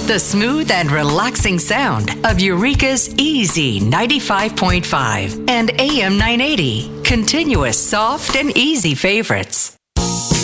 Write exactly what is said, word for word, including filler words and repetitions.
The smooth and relaxing sound of Eureka's Easy ninety-five point five and A M nine eighty. Continuous soft and easy favorites.